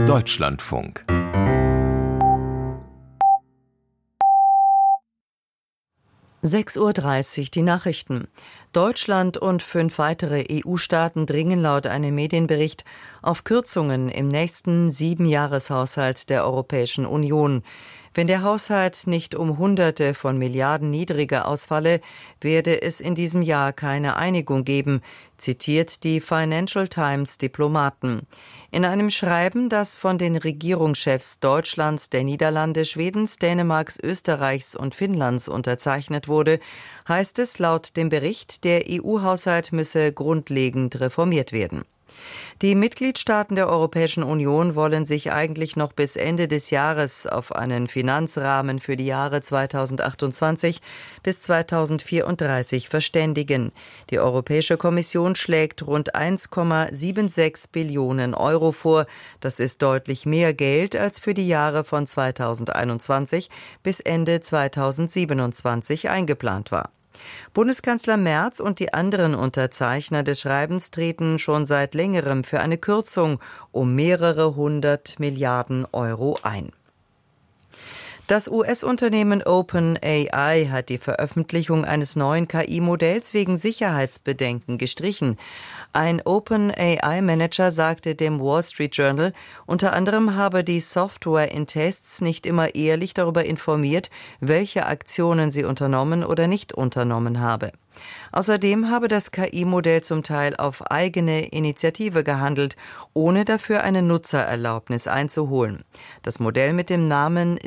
Deutschlandfunk. (6:30 Uhr) die Nachrichten. Deutschland und 5 weitere EU-Staaten dringen laut einem Medienbericht auf Kürzungen im nächsten 7-Jahreshaushalt der Europäischen Union. Wenn der Haushalt nicht um Hunderte von Milliarden niedriger ausfalle, werde es in diesem Jahr keine Einigung geben, zitiert die Financial Times Diplomaten. In einem Schreiben, das von den Regierungschefs Deutschlands, der Niederlande, Schwedens, Dänemarks, Österreichs und Finnlands unterzeichnet wurde, heißt es laut dem Bericht, der EU-Haushalt müsse grundlegend reformiert werden. Die Mitgliedstaaten der Europäischen Union wollen sich eigentlich noch bis Ende des Jahres auf einen Finanzrahmen für die Jahre 2028 bis 2034 verständigen. Die Europäische Kommission schlägt rund 1,76 Billionen Euro vor. Das ist deutlich mehr Geld, als für die Jahre von 2021 bis Ende 2027 eingeplant war. Bundeskanzler Merz und die anderen Unterzeichner des Schreibens treten schon seit längerem für eine Kürzung um mehrere 100 Milliarden Euro ein. Das US-Unternehmen OpenAI hat die Veröffentlichung eines neuen KI-Modells wegen Sicherheitsbedenken gestrichen. Ein OpenAI-Manager sagte dem Wall Street Journal, unter anderem habe die Software in Tests nicht immer ehrlich darüber informiert, welche Aktionen sie unternommen oder nicht unternommen habe. Außerdem habe das KI-Modell zum Teil auf eigene Initiative gehandelt, ohne dafür eine Nutzererlaubnis einzuholen. Das Modell mit dem Namen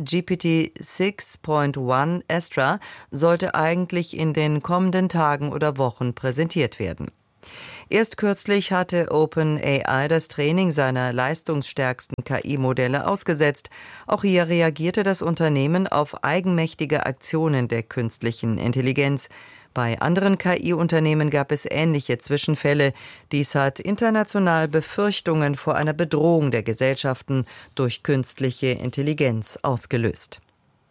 GPT-6.1 Astra sollte eigentlich in den kommenden Tagen oder Wochen präsentiert werden. Erst kürzlich hatte OpenAI das Training seiner leistungsstärksten KI-Modelle ausgesetzt. Auch hier reagierte das Unternehmen auf eigenmächtige Aktionen der künstlichen Intelligenz. Bei anderen KI-Unternehmen gab es ähnliche Zwischenfälle. Dies hat international Befürchtungen vor einer Bedrohung der Gesellschaften durch künstliche Intelligenz ausgelöst.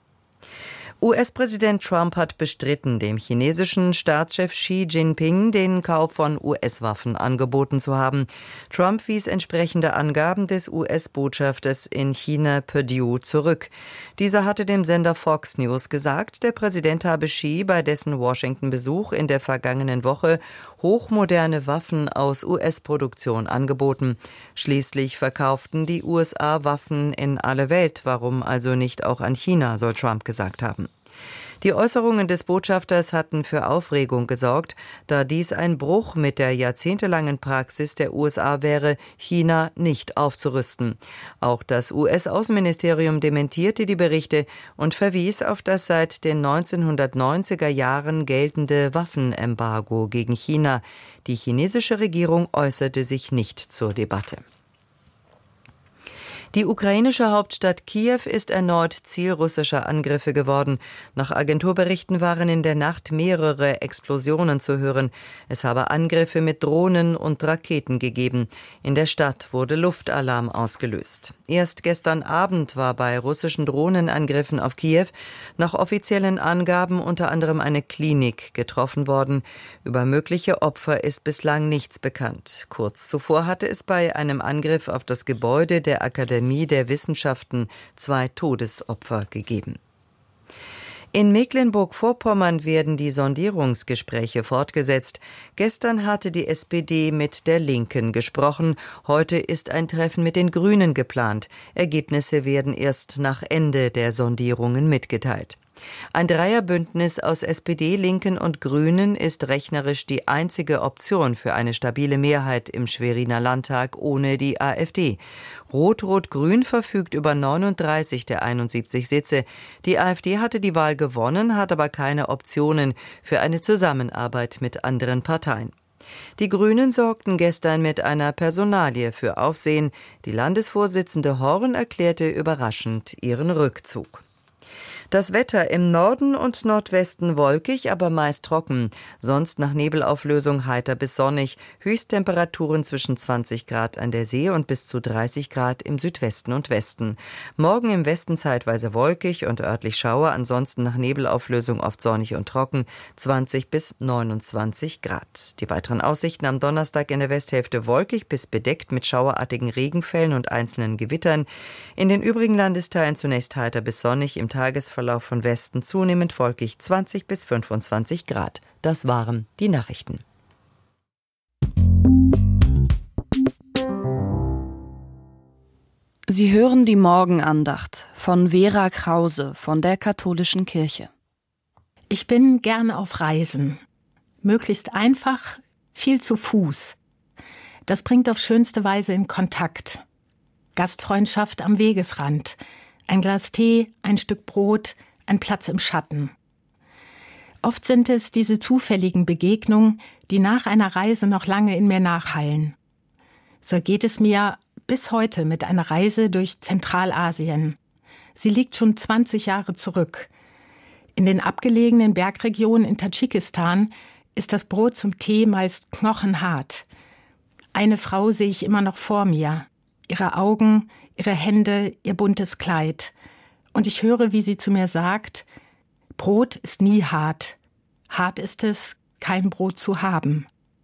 US-Präsident Trump hat bestritten, dem chinesischen Staatschef Xi Jinping den Kauf von US-Waffen angeboten zu haben. Trump wies entsprechende Angaben des US-Botschafters in China Perdue zurück. Dieser hatte dem Sender Fox News gesagt, der Präsident habe Xi bei dessen Washington-Besuch in der vergangenen Woche hochmoderne Waffen aus US-Produktion angeboten. Schließlich verkauften die USA Waffen in alle Welt. Warum also nicht auch an China, soll Trump gesagt haben. Die Äußerungen des Botschafters hatten für Aufregung gesorgt, da dies ein Bruch mit der jahrzehntelangen Praxis der USA wäre, China nicht aufzurüsten. Auch das US-Außenministerium dementierte die Berichte und verwies auf das seit den 1990er Jahren geltende Waffenembargo gegen China. Die chinesische Regierung äußerte sich nicht zur Debatte. Die ukrainische Hauptstadt Kiew ist erneut Ziel russischer Angriffe geworden. Nach Agenturberichten waren in der Nacht mehrere Explosionen zu hören. Es habe Angriffe mit Drohnen und Raketen gegeben. In der Stadt wurde Luftalarm ausgelöst. Erst gestern Abend war bei russischen Drohnenangriffen auf Kiew nach offiziellen Angaben unter anderem eine Klinik getroffen worden. Über mögliche Opfer ist bislang nichts bekannt. Kurz zuvor hatte es bei einem Angriff auf das Gebäude der Akademie der Wissenschaften 2 Todesopfer gegeben. In Mecklenburg-Vorpommern werden die Sondierungsgespräche fortgesetzt. Gestern hatte die SPD mit der Linken gesprochen. Heute ist ein Treffen mit den Grünen geplant. Ergebnisse werden erst nach Ende der Sondierungen mitgeteilt. Ein Dreierbündnis aus SPD, Linken und Grünen ist rechnerisch die einzige Option für eine stabile Mehrheit im Schweriner Landtag ohne die AfD. Rot-Rot-Grün verfügt über 39 der 71 Sitze. Die AfD hatte die Wahl gewonnen, hat aber keine Optionen für eine Zusammenarbeit mit anderen Parteien. Die Grünen sorgten gestern mit einer Personalie für Aufsehen. Die Landesvorsitzende Horn erklärte überraschend ihren Rückzug. Das Wetter im Norden und Nordwesten wolkig, aber meist trocken. Sonst nach Nebelauflösung heiter bis sonnig. Höchsttemperaturen zwischen 20 Grad an der See und bis zu 30 Grad im Südwesten und Westen. Morgen im Westen zeitweise wolkig und örtlich Schauer, ansonsten nach Nebelauflösung oft sonnig und trocken, 20 bis 29 Grad. Die weiteren Aussichten am Donnerstag in der Westhälfte wolkig bis bedeckt mit schauerartigen Regenfällen und einzelnen Gewittern. In den übrigen Landesteilen zunächst heiter bis sonnig, im Tagesverlauf von Westen zunehmend wolkig 20 bis 25 Grad. Das waren die Nachrichten. Sie hören die Morgenandacht von Vera Krause von der Katholischen Kirche. Ich bin gern auf Reisen. Möglichst einfach, viel zu Fuß. Das bringt auf schönste Weise in Kontakt. Gastfreundschaft am Wegesrand. Ein Glas Tee, ein Stück Brot, ein Platz im Schatten. Oft sind es diese zufälligen Begegnungen, die nach einer Reise noch lange in mir nachhallen. So geht es mir bis heute mit einer Reise durch Zentralasien. Sie liegt schon 20 Jahre zurück. In den abgelegenen Bergregionen in Tadschikistan ist das Brot zum Tee meist knochenhart. Eine Frau sehe ich immer noch vor mir. Ihre Augen, ihre Hände, ihr buntes Kleid. Und ich höre, wie sie zu mir sagt, Brot ist nie hart. Hart ist es, kein Brot zu haben.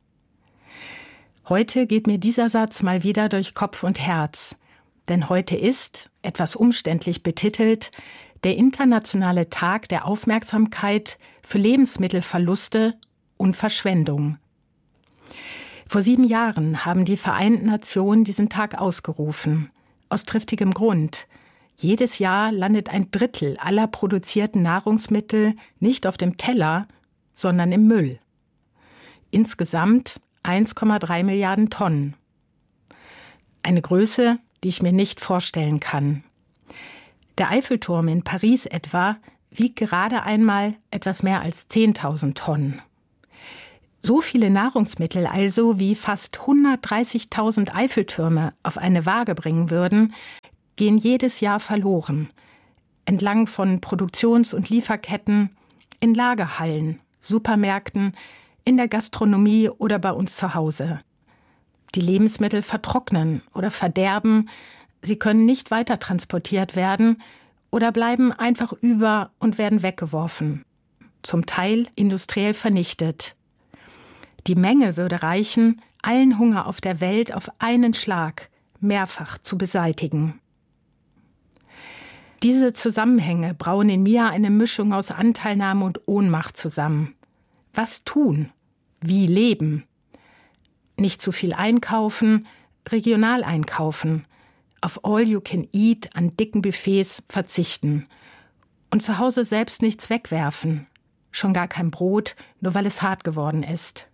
Heute geht mir dieser Satz mal wieder durch Kopf und Herz. Denn heute ist, etwas umständlich betitelt, der internationale Tag der Aufmerksamkeit für Lebensmittelverluste und Verschwendung. Vor 7 Jahren haben die Vereinten Nationen diesen Tag ausgerufen. Aus triftigem Grund. Jedes Jahr landet 1/3 aller produzierten Nahrungsmittel nicht auf dem Teller, sondern im Müll. Insgesamt 1,3 Milliarden Tonnen. Eine Größe, die ich mir nicht vorstellen kann. Der Eiffelturm in Paris etwa wiegt gerade einmal etwas mehr als 10.000 Tonnen. So viele Nahrungsmittel also, wie fast 130.000 Eiffeltürme auf eine Waage bringen würden, gehen jedes Jahr verloren. Entlang von Produktions- und Lieferketten, in Lagerhallen, Supermärkten, in der Gastronomie oder bei uns zu Hause. Die Lebensmittel vertrocknen oder verderben, sie können nicht weiter transportiert werden oder bleiben einfach über und werden weggeworfen. Zum Teil industriell vernichtet. Die Menge würde reichen, allen Hunger auf der Welt auf einen Schlag mehrfach zu beseitigen. Diese Zusammenhänge brauen in mir eine Mischung aus Anteilnahme und Ohnmacht zusammen. Was tun? Wie leben? Nicht zu viel einkaufen, regional einkaufen, auf All You Can Eat an dicken Buffets verzichten und zu Hause selbst nichts wegwerfen, schon gar kein Brot, nur weil es hart geworden ist.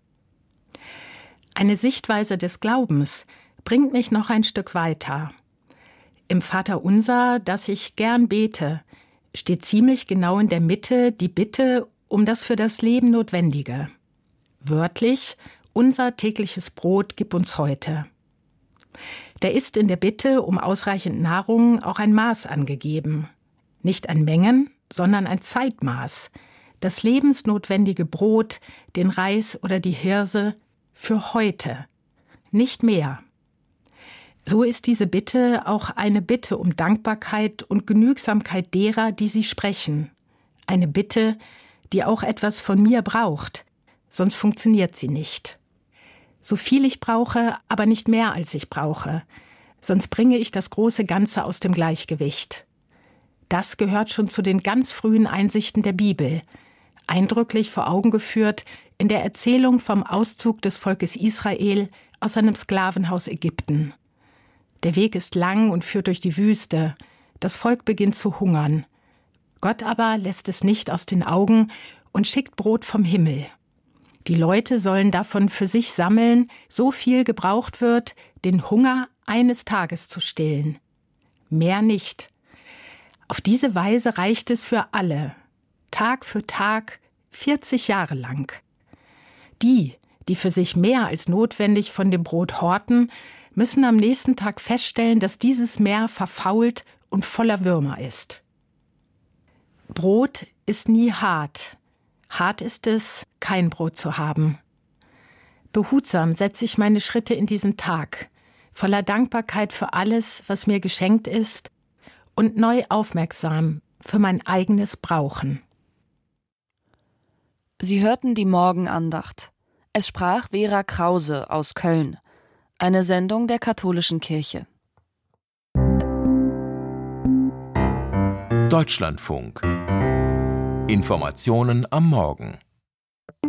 Eine Sichtweise des Glaubens bringt mich noch ein Stück weiter. Im Vaterunser, das ich gern bete, steht ziemlich genau in der Mitte die Bitte um das für das Leben Notwendige. Wörtlich, unser tägliches Brot gib uns heute. Da ist in der Bitte um ausreichend Nahrung auch ein Maß angegeben. Nicht ein Mengen, sondern ein Zeitmaß. Das lebensnotwendige Brot, den Reis oder die Hirse für heute, nicht mehr. So ist diese Bitte auch eine Bitte um Dankbarkeit und Genügsamkeit derer, die sie sprechen. Eine Bitte, die auch etwas von mir braucht, sonst funktioniert sie nicht. So viel ich brauche, aber nicht mehr als ich brauche, sonst bringe ich das große Ganze aus dem Gleichgewicht. Das gehört schon zu den ganz frühen Einsichten der Bibel, eindrücklich vor Augen geführt in der Erzählung vom Auszug des Volkes Israel aus seinem Sklavenhaus Ägypten. Der Weg ist lang und führt durch die Wüste. Das Volk beginnt zu hungern. Gott aber lässt es nicht aus den Augen und schickt Brot vom Himmel. Die Leute sollen davon für sich sammeln, so viel gebraucht wird, den Hunger eines Tages zu stillen. Mehr nicht. Auf diese Weise reicht es für alle. Tag für Tag, 40 Jahre lang. Die für sich mehr als notwendig von dem Brot horten, müssen am nächsten Tag feststellen, dass dieses Meer verfault und voller Würmer ist. Brot ist nie hart. Hart ist es, kein Brot zu haben. Behutsam setze ich meine Schritte in diesen Tag, voller Dankbarkeit für alles, was mir geschenkt ist, und neu aufmerksam für mein eigenes Brauchen. Sie hörten die Morgenandacht. Es sprach Vera Krause aus Köln. Eine Sendung der Katholischen Kirche. Deutschlandfunk. Informationen am Morgen.